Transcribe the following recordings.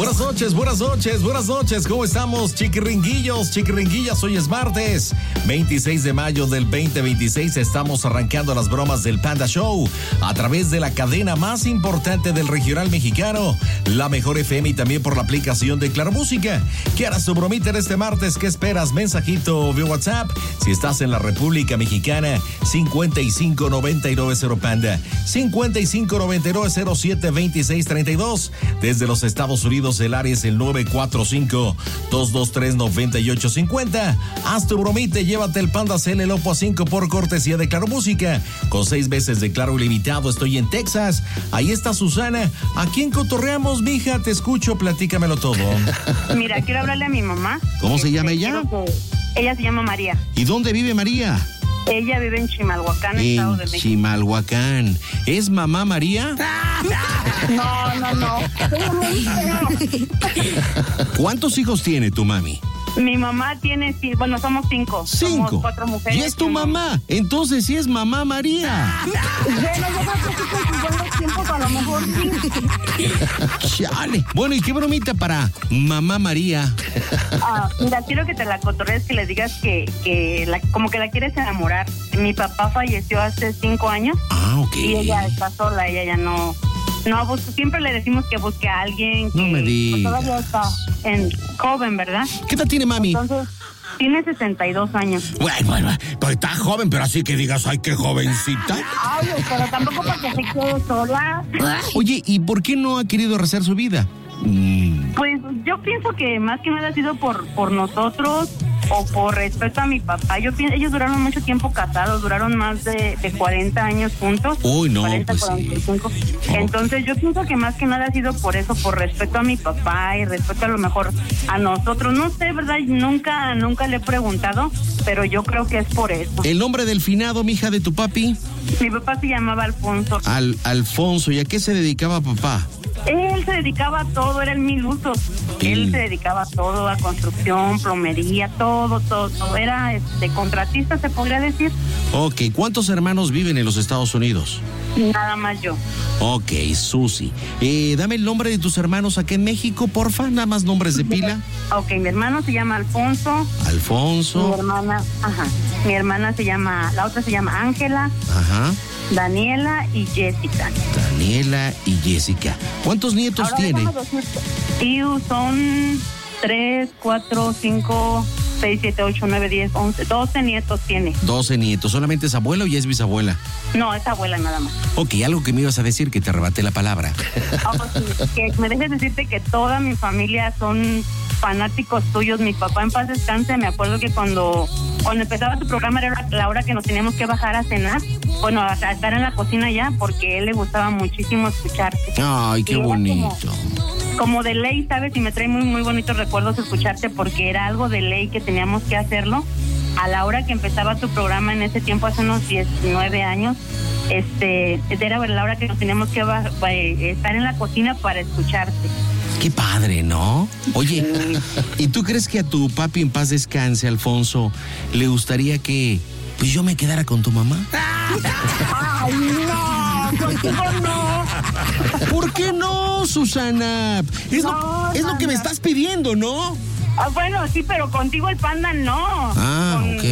Buenas noches, ¿cómo estamos, chiquiringuillos, chiquiringuillas? Hoy es martes, 26 de mayo del 2026, estamos arrancando las bromas del Panda Show a través de la cadena más importante del regional mexicano, la Mejor FM, y también por la aplicación de Claro Música. ¿Qué harás tu bromita en este martes? ¿Qué esperas? Mensajito vía WhatsApp, si estás en la República Mexicana, 5599 Panda, 5599072632, desde los Estados Unidos el área es el 945-223-9850. Haz tu bromita y llévate el Panda Cel el Oppo A5 por cortesía de Claro Música. Con 6 meses de Claro Ilimitado, estoy en Texas. Ahí está Susana. ¿A quién cotorreamos, mija? Te escucho, platícamelo todo. Mira, quiero hablarle a mi mamá. ¿Cómo se llama ella? Ella se llama María. ¿Y dónde vive María? Ella vive en Chimalhuacán, Estado de México. Chimalhuacán. ¿Es mamá María? No. ¿Cuántos hijos tiene tu mami? Mi mamá tiene, bueno, somos 5. 5. Somos 4 mujeres. ¿Y es tu mamá? Entonces sí es mamá María. Bueno, yo creo que con los tiempos a lo mejor sí. Chale. Bueno, ¿y qué bromita para mamá María? Mira, quiero que te la cotorrees, que le digas como que la quieres enamorar. Mi papá falleció hace 5 años. Ok. Y ella está sola, ella ya no busca, siempre le decimos que busque a alguien que no me digas. Todavía está joven, ¿verdad? ¿Qué edad tiene mami? Entonces, tiene 62 años. Bueno, pues está joven, pero así que digas, ay, qué jovencita. Ay, pero tampoco porque se quede sola. Oye, ¿y por qué no ha querido rehacer su vida? Pues yo pienso que más que nada ha sido por nosotros o por respeto a mi papá. Ellos duraron mucho tiempo casados, duraron más de 40 años juntos. Uy, no, 40, pues 45. Sí. Entonces yo pienso que más que nada ha sido por eso, por respeto a mi papá y respeto a lo mejor a nosotros. No sé, ¿verdad? Nunca le he preguntado, pero yo creo que es por eso. ¿El nombre del finado, mija, de tu papi? Mi papá se llamaba Alfonso. Alfonso, ¿y a qué se dedicaba papá? Él se dedicaba a todo, era el mil usos. Él se dedicaba a todo, a construcción, plomería, todo. Era contratista, se podría decir. Ok, ¿cuántos hermanos viven en los Estados Unidos? Nada más yo. Ok, Susi. Dame el nombre de tus hermanos aquí en México, porfa, nada más nombres de pila. Ok, mi hermano se llama Alfonso. Alfonso. Mi hermana se llama, la otra se llama Ángela. Ajá. Daniela y Jessica. ¿Cuántos nietos tiene? Y son 3, 4, 5, 6, 7, 8, 9, 10, 11, 12 nietos tiene. 12 nietos. ¿Solamente es abuela o ya es bisabuela? No, es abuela nada más. Ok, algo que me ibas a decir, que te arrebaté la palabra. Pues, que me dejes decirte que toda mi familia son fanáticos tuyos. Mi papá, en paz descanse, me acuerdo que cuando empezaba su programa era la hora que nos teníamos que bajar a cenar, bueno, a estar en la cocina ya, porque a él le gustaba muchísimo escucharte. Ay, qué bonito. Como de ley, ¿sabes? Y me trae muy, muy bonitos recuerdos escucharte, porque era algo de ley que teníamos que hacerlo. A la hora que empezaba tu programa en ese tiempo, hace unos 19 años, era la hora que nos teníamos que estar en la cocina para escucharte. Qué padre, ¿no? Oye, ¿y tú crees que a tu papi en paz descanse, Alfonso, le gustaría que pues yo me quedara con tu mamá? ¡Ay, no! ¡Contigo no! ¿Por qué no, Susana? Es lo que me estás pidiendo, ¿no? Bueno, sí, pero contigo el Panda no. Ok.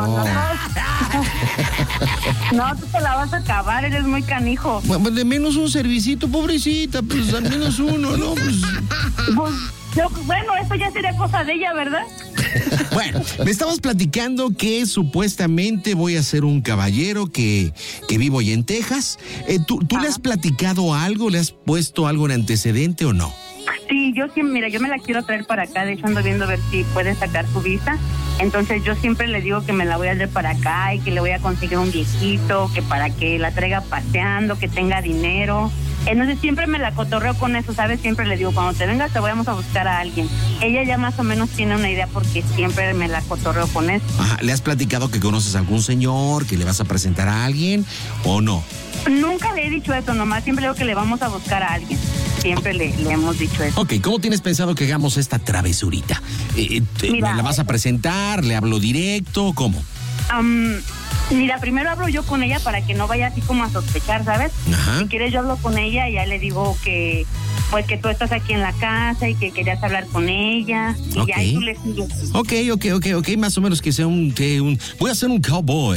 No, tú te la vas a acabar, eres muy canijo. Bueno, de menos un servicito, pobrecita, pues al menos uno, ¿no? Bueno, eso ya sería cosa de ella, ¿verdad? Bueno, me estabas platicando que supuestamente voy a ser un caballero que vivo allá en Texas. ¿Tú le has platicado algo? ¿Le has puesto algo en antecedente o no? Sí, yo me la quiero traer para acá. De hecho, ando viendo a ver si puede sacar su visa. Entonces, yo siempre le digo que me la voy a traer para acá y que le voy a conseguir un viejito, que para que la traiga paseando, que tenga dinero. Entonces, siempre me la cotorreo con eso, ¿sabes? Siempre le digo, cuando te vengas te vamos a buscar a alguien. Ella ya más o menos tiene una idea porque siempre me la cotorreo con eso. Ajá, ¿le has platicado que conoces a algún señor, que le vas a presentar a alguien o no? Nunca le he dicho eso, nomás siempre digo que le vamos a buscar a alguien. Siempre le hemos dicho eso. Ok, ¿cómo tienes pensado que hagamos esta travesurita? ¿Me la vas a presentar? ¿Le hablo directo? ¿Cómo? Mira, primero hablo yo con ella para que no vaya así como a sospechar, ¿sabes? Ajá. Si quieres yo hablo con ella y ya le digo que pues que tú estás aquí en la casa y que querías hablar con ella. Y Ok. ya tú le sigues. Ok, más o menos que sea voy a ser un cowboy.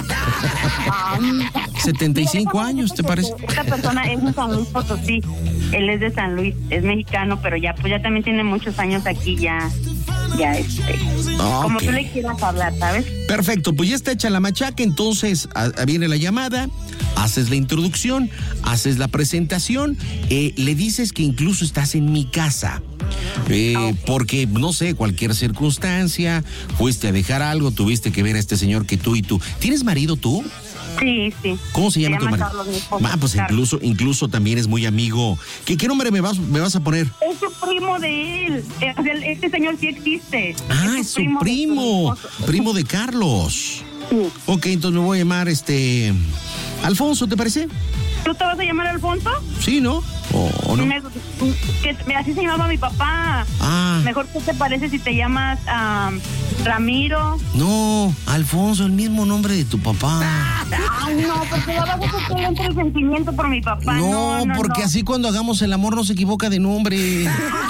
75 años, ¿te parece? Esta persona es de San Luis Potosí. Él es de San Luis, es mexicano, pero ya pues ya también tiene muchos años aquí, ya como Ok. tú le quieras hablar, ¿sabes? Perfecto, pues ya está hecha la machaca, entonces viene la llamada, haces la introducción, haces la presentación, le dices que incluso estás en mi casa. Porque, no sé, cualquier circunstancia, fuiste a dejar algo, tuviste que ver a este señor que tú y tú. ¿Tienes marido tú? Sí. ¿Cómo se llama tu marido? Carlos, mi esposo. Pues Carlos. incluso también es muy amigo. ¿Qué nombre me vas a poner? Es su primo de él. O sea, este señor sí existe. Es su primo. Primo de Carlos. Sí. Ok, entonces me voy a llamar Alfonso, ¿te parece? ¿Tú te vas a llamar Alfonso? Sí, ¿no? ¿O no? Así se llamaba mi papá. Mejor, ¿qué te parece si te llamas Ramiro? No, Alfonso, el mismo nombre de tu papá. Ay, no, porque la vas a hacer entre el sentimiento por mi papá. No, porque así cuando hagamos el amor no se equivoca de nombre.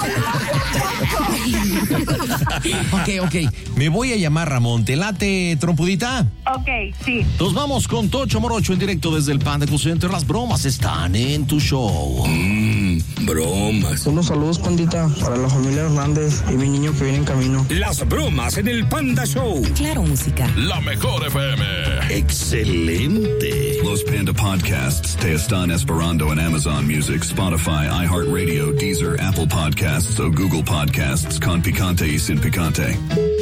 Ok. Me voy a llamar Ramón. ¿Te late, trompudita? Ok, sí. Nos vamos con Tocho Morocho en directo desde el Panda Cool Center. Las bromas están en tu show. Bromas. Unos saludos, pandita, para la familia Hernández y mi niño que viene en camino. Las bromas en el Panda Show. Claro, música. La mejor FM. Excelente. Los Panda Podcasts está en Esperanto en Amazon Music, Spotify, iHeartRadio, Deezer, Apple Podcasts o Google Podcasts con picante y sin picante.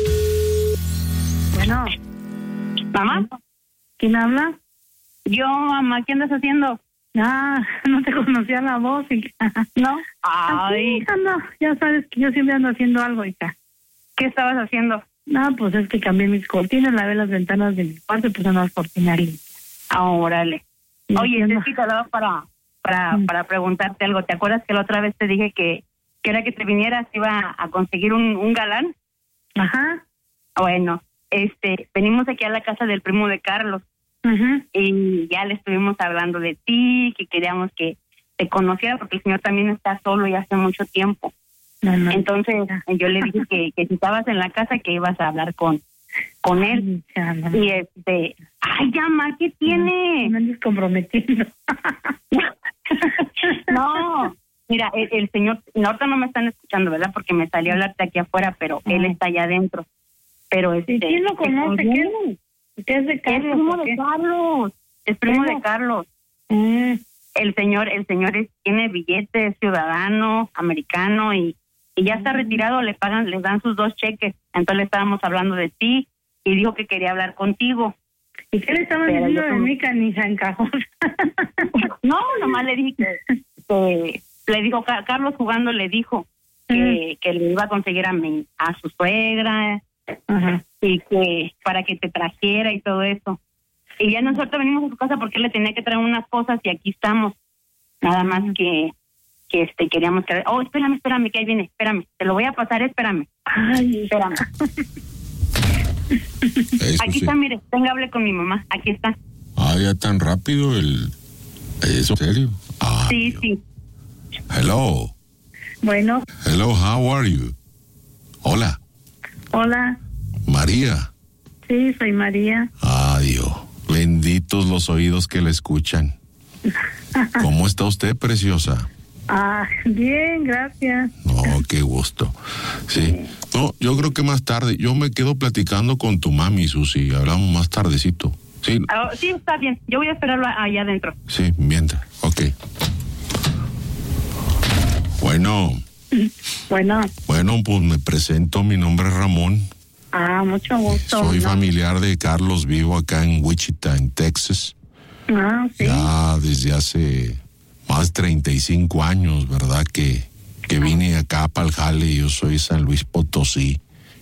Bueno. ¿Mamá? ¿Quién habla? Yo, mamá, ¿qué andas haciendo? No te conocía la voz, hija. ¿No? Ay, hija, no, ya sabes que yo siempre ando haciendo algo, hija. ¿Qué estabas haciendo? Pues es que cambié mis cortinas, lavé las ventanas de mi cuarto y puse unas cortinas limpias. Órale. Oye, Entiendo. es que te hablaba para preguntarte algo. ¿Te acuerdas que la otra vez te dije que era que te vinieras, iba a conseguir un galán? Ajá. Bueno, venimos aquí a la casa del primo de Carlos. Uh-huh. Y ya le estuvimos hablando de ti, que queríamos que te conociera, porque el señor también está solo y hace mucho tiempo. No. Entonces yo le dije que si estabas en la casa que ibas a hablar con él. No. Y ay, llama, ¿qué tiene? Me andes comprometiendo. No, mira, el señor, ahorita no me están escuchando, ¿verdad? Porque me salió a hablarte aquí afuera, pero él está allá adentro. Pero ¿Y quién lo conoce? ¿Qué es de Carlos? Es primo de Carlos. Es primo de Carlos. El señor tiene billetes, ciudadano, americano y ya está retirado, les dan sus 2 cheques. Entonces le estábamos hablando de ti y dijo que quería hablar contigo. ¿Y qué le estaban diciendo de mí, canija en cajón? No, nomás le dije que le dijo, Carlos jugando le dijo que le iba a conseguir a su suegra. Ajá. Y que para que te trajera y todo eso. Y ya nosotros venimos a su casa porque él le tenía que traer unas cosas y aquí estamos. Nada más que queríamos que... Oh, espérame, que ahí viene, espérame. Te lo voy a pasar, espérame. Ay, espérame. Aquí está, mire, venga, hable con mi mamá. Aquí está. Ya tan rápido ¿Eso en serio? Sí. Hello. Bueno. Hello, how are you? Hola. Hola. María. Sí, soy María. Dios. Benditos los oídos que le escuchan. ¿Cómo está usted, preciosa? Bien, gracias. No, qué gusto. Sí. No, yo creo que más tarde. Yo me quedo platicando con tu mami, Susi. Hablamos más tardecito. Sí. Sí, está bien. Yo voy a esperarlo allá adentro. Sí, mientras. Ok. Bueno, pues me presento. Mi nombre es Ramón. Mucho gusto. Soy familiar de Carlos, vivo acá en Wichita, en Texas. Sí. Ya desde hace más de 35 años, ¿verdad? Que vine acá para el jale. Yo soy San Luis Potosí.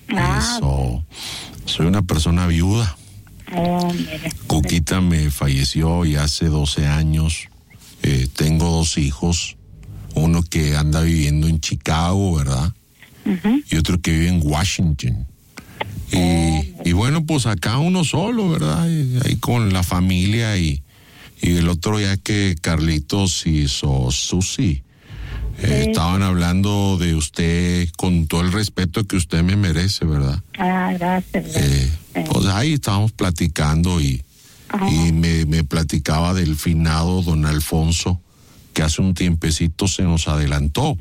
Soy una persona viuda. Mire. Cuquita me falleció ya hace 12 años. Tengo 2 hijos. Uno que anda viviendo en Chicago, ¿verdad? Uh-huh. Y otro que vive en Washington. Y bueno, pues acá uno solo, ¿verdad? Ahí con la familia y el otro ya que Carlitos y Susi Estaban hablando de usted con todo el respeto que usted me merece, ¿verdad? Gracias. Pues ahí estábamos platicando y me platicaba del finado don Alfonso, que hace un tiempecito se nos adelantó.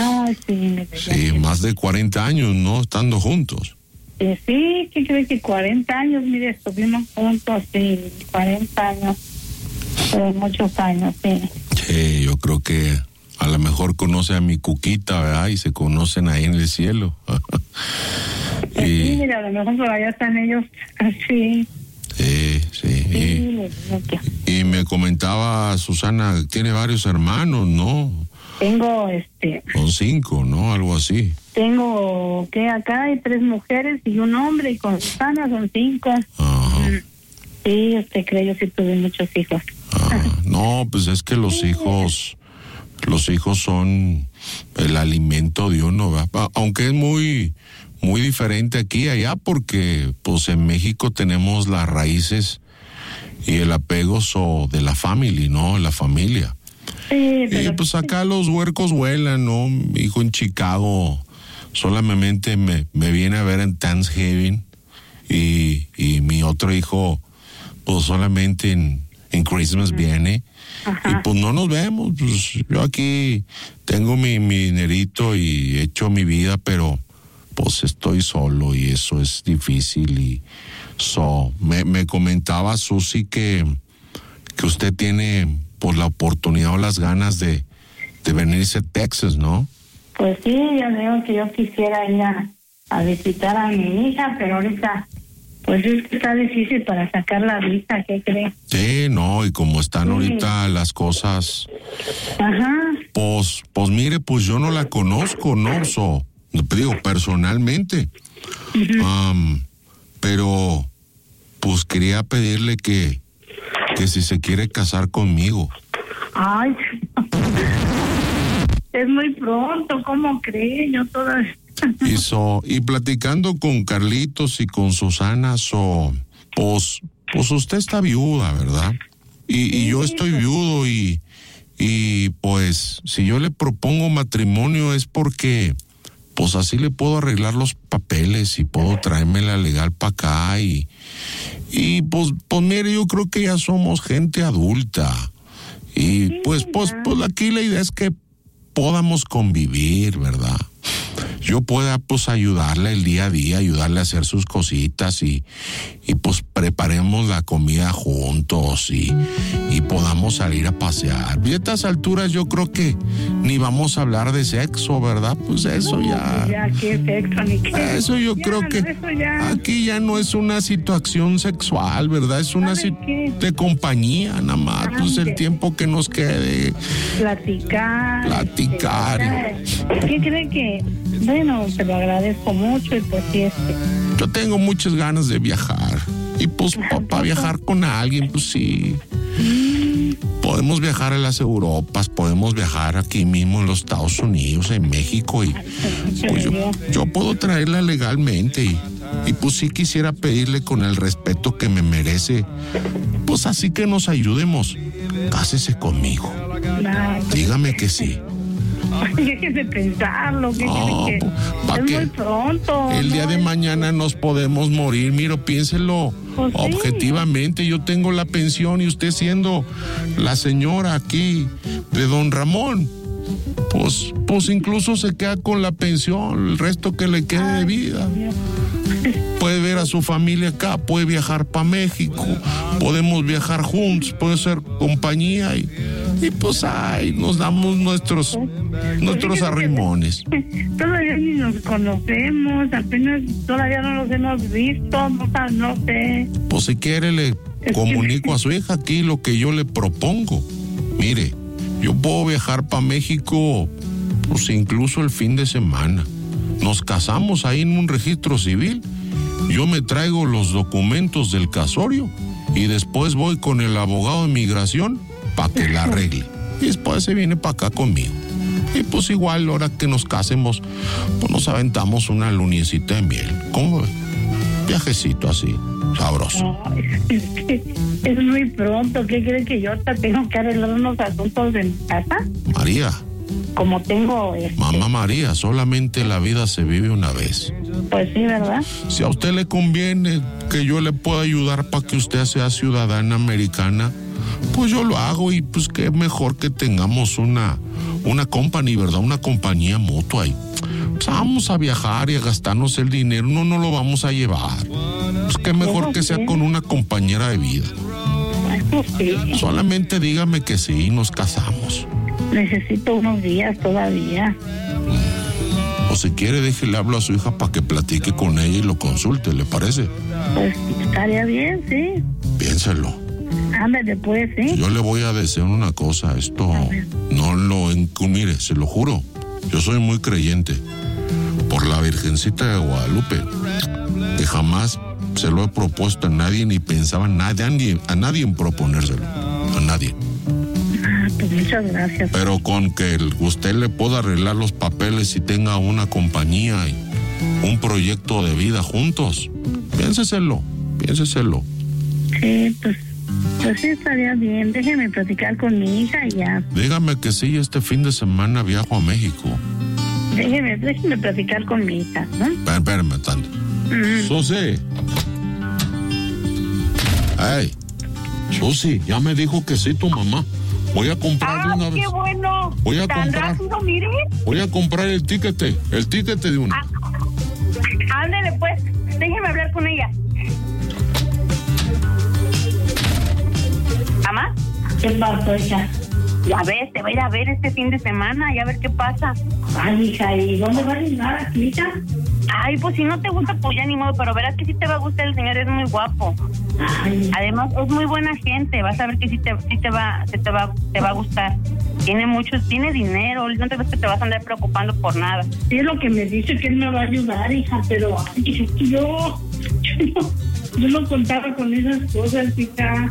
Sí, más de 40 años, ¿no? Estando juntos. Sí, ¿qué cree que 40 años? Mire, estuvimos juntos, sí, 40 años. Muchos años, sí. Sí, yo creo que a lo mejor conoce a mi Cuquita, ¿verdad? Y se conocen ahí en el cielo. Sí, mira, a lo mejor por allá están ellos, sí. Sí. Y me comentaba Susana, tiene varios hermanos, ¿no? Tengo, Son 5, ¿no? Algo así. Tengo, acá hay 3 mujeres y un hombre, y con Susana son 5. Ajá. Sí, creo, yo sí tuve muchos hijos. No, pues es que los hijos son el alimento de uno, ¿verdad? Aunque es muy diferente aquí y allá, porque pues en México tenemos las raíces y el apego de la familia, ¿no? La familia. Sí, pero... Y pues acá los huercos vuelan, ¿no? Mi hijo en Chicago solamente me viene a ver en Thanksgiving y mi otro hijo pues solamente en Christmas viene. Ajá. Y pues no nos vemos, pues yo aquí tengo mi dinerito y he hecho mi vida, pero pues estoy solo y eso es difícil. Y me comentaba Susi que usted tiene pues la oportunidad o las ganas de venirse a Texas, ¿no? Pues sí, yo digo que yo quisiera ir a visitar a mi hija, pero ahorita pues es que está difícil para sacar la visa, ¿qué cree? Sí, no, y como están ahorita las cosas, pues mire, pues yo no la conozco, ¿no? Digo, personalmente. Pero pues quería pedirle que si se quiere casar conmigo. Ay, es muy pronto, ¿cómo cree? Yo todavía... Y platicando con Carlitos y con Susana, pues usted está viuda, ¿verdad? Y yo estoy viudo y pues si yo le propongo matrimonio es porque pues así le puedo arreglar los papeles y puedo traérmela legal para acá y pues mire, yo creo que ya somos gente adulta y pues aquí la idea es que podamos convivir, ¿verdad? Yo pueda pues ayudarle el día a día, ayudarle a hacer sus cositas y pues preparemos la comida juntos y podamos salir a pasear. Y a estas alturas yo creo que ni vamos a hablar de sexo, ¿verdad? Pues eso ya... Ya, ¿qué sexo ni qué? Eso yo creo que aquí ya no es una situación sexual, ¿verdad? Es una de compañía, nada más. Pues el tiempo que nos quede... Platicar. ¿Qué cree que...? Bueno, te lo agradezco mucho y pues sí, Yo tengo muchas ganas de viajar. Y pues para viajar con alguien, pues sí. Podemos viajar a las Europas, podemos viajar aquí mismo en los Estados Unidos, en México. Y pues yo puedo traerla legalmente. Y pues sí quisiera pedirle con el respeto que me merece. Pues así que nos ayudemos. Cásese conmigo. Dígame que sí. Déjese pensarlo, que es muy pronto. El día de mañana nos podemos morir, miro, piénselo objetivamente. Yo tengo la pensión y usted siendo la señora aquí de don Ramón, pues incluso se queda con la pensión, el resto que le quede de vida. Puede ver a su familia acá, puede viajar para México, podemos viajar juntos, puede ser compañía y pues nos damos nuestros arrimones. Todavía ni nos conocemos, apenas todavía no nos hemos visto, no sé. Pues si quiere le comunico a su hija aquí lo que yo le propongo. Mire, yo puedo viajar para México pues incluso el fin de semana. Nos casamos ahí en un registro civil. Yo me traigo los documentos del casorio y después voy con el abogado de migración para que la arregle. Y después se viene para acá conmigo. Y pues igual, ahora que nos casemos, pues nos aventamos una luniecita de miel. ¿Cómo ve? Viajecito así, sabroso. No, es muy pronto. ¿Qué cree que yo ahorita tengo que arreglar unos asuntos de mi casa? María, como tengo... Mamá María, solamente la vida se vive una vez. Pues sí, ¿verdad? Si a usted le conviene que yo le pueda ayudar para que usted sea ciudadana americana, pues yo lo hago y pues qué mejor que tengamos una company, ¿verdad? Una compañía mutua ahí. Pues vamos a viajar y a gastarnos el dinero, no lo vamos a llevar. Pues qué mejor que sea con una compañera de vida. Sí. Solamente dígame que sí y nos casamos. Necesito unos días todavía. O si quiere, déjele hablo a su hija para que platique con ella y lo consulte, ¿le parece? Pues estaría bien, sí. Piénselo. Ándale, pues, sí. Yo le voy a decir una cosa, esto no lo... Mire, se lo juro, yo soy muy creyente por la Virgencita de Guadalupe, que jamás se lo he propuesto a nadie ni pensaba a nadie en proponérselo, a nadie. Pues muchas gracias. Pero con que usted le pueda arreglar los papeles y tenga una compañía y un proyecto de vida juntos, piénseselo. Sí, pues sí estaría bien. Déjeme platicar con mi hija y ya. Dígame que sí, este fin de semana viajo a México. Déjeme platicar con mi hija, ¿no? Espérame tanto. Susi. Hey, Susi, ya me dijo que sí tu mamá. Voy a comprar de una vez. ¡Qué bueno! Voy a ¿Tan comprar. rápido, mire? Voy a comprar el ticket de una. Ándele, pues. Déjeme hablar con ella. ¿Mamá? ¿Qué pasó, hija? Ya ves, te voy a ir a ver este fin de semana y a ver qué pasa. Ay, hija, ¿y dónde vas a ir nada, hija? Ay, pues si no te gusta, pues ya ni modo, pero verás que sí te va a gustar, el señor es muy guapo. Ay. Además, es muy buena gente, vas a ver que sí te va a gustar. Tiene dinero, no te ves que te vas a andar preocupando por nada. Sí, es lo que me dice que él me va a ayudar, hija, pero ay, yo no contaba con esas cosas, hija.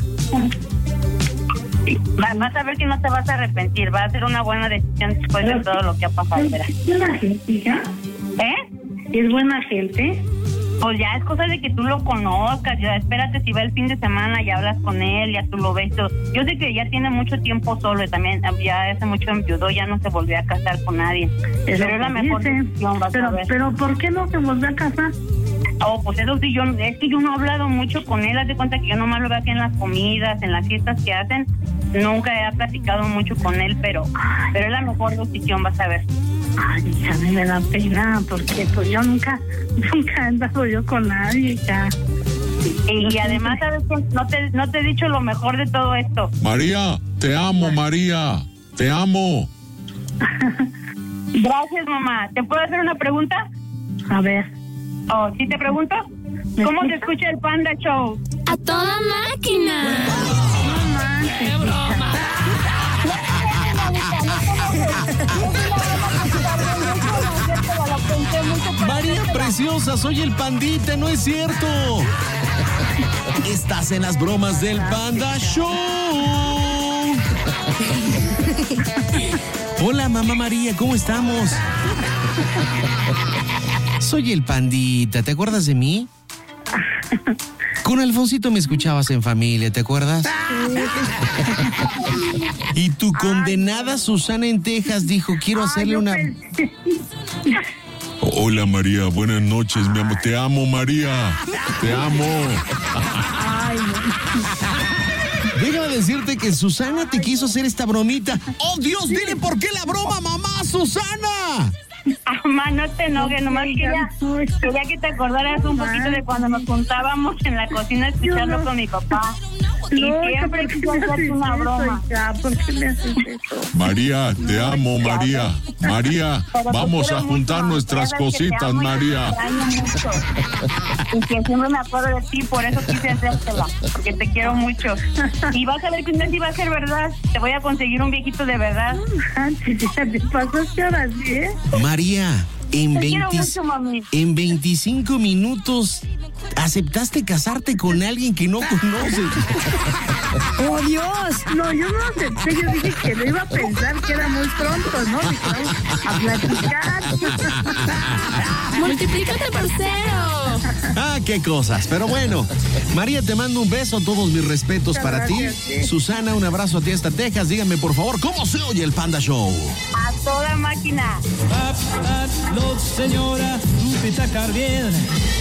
Vas a ver que no te vas a arrepentir, va a ser una buena decisión después de todo lo que ha pasado. ¿Es buena gente, hija? ¿Es buena gente? Pues ya es cosa de que tú lo conozcas, ya espérate si va el fin de semana y hablas con él, ya tú lo ves. Yo sé que ya tiene mucho tiempo solo y también ya hace mucho enviudó, ya no se volvió a casar con nadie. Pero es la mejor decisión, vas a ver. Pero ¿por qué no se volvió a casar? Oh, pues eso sí, es que yo no he hablado mucho con él, haz de cuenta que yo nomás lo veo aquí en las comidas, en las fiestas que hacen, nunca he platicado mucho con él, pero es la mejor decisión, vas a ver. Ay, hija, me da pena, porque pues yo nunca he andado yo con nadie, hija. Y además, ¿sabes qué? No te he dicho lo mejor de todo esto. María, te amo, María, te amo. Gracias, mamá. ¿Te puedo hacer una pregunta? A ver. Oh, ¿sí te pregunto? ¿Cómo se escucha el Panda Show? ¡A toda máquina! No manches, ¡Qué broma! María preciosa, soy el Pandita, no es cierto. Estás en las bromas del Panda Show. Hola, mamá María, ¿cómo estamos? Soy el Pandita, ¿te acuerdas de mí? Con Alfonsito me escuchabas en familia, ¿te acuerdas? Y tu condenada Susana en Texas dijo, quiero hacerle una... Hola, María, buenas noches, mi amor. Te amo, María. Te amo. Ay, no. Déjame decirte que Susana te quiso hacer esta bromita. ¡Oh, Dios! Dile por qué la broma, mamá, Susana. Mamá, no te enojes, nomás quería que te acordaras un poquito de cuando nos juntábamos en la cocina a escucharlo con mi papá. Y siempre quise hacerte una broma. ¿Por qué me haces eso? María, te amo, María. María, vamos a juntar nuestras cositas, María. Y que siempre me acuerdo de ti, por eso quise hacértela, porque te quiero mucho. Y vas a ver que un día sí va a ser verdad. Te voy a conseguir un viejito de verdad. ¿Te pasaste ahora sí, eh? María, en 25 minutos aceptaste casarte con alguien que no conoces. ¡Oh, Dios! No, yo no acepté. Yo dije que no iba a pensar que era muy pronto, ¿no? Dije, vamos a platicar. Multiplícate por 0. Ah, qué cosas. Pero bueno, María, te mando un beso, todos mis respetos para ti. Susana, un abrazo a ti hasta Texas. Díganme, por favor, ¿cómo se oye el Panda Show? A toda máquina. Señora Lupita Cardiel.